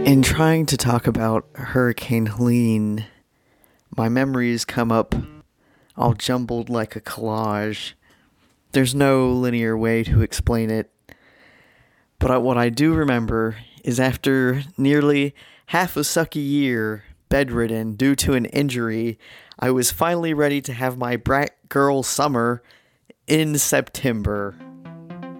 In trying to talk about Hurricane Helene, my memories come up all jumbled like a collage. There's no linear way to explain it, but what I do remember is after nearly half a sucky year, bedridden due to an injury, I was finally ready to have my brat girl summer in September.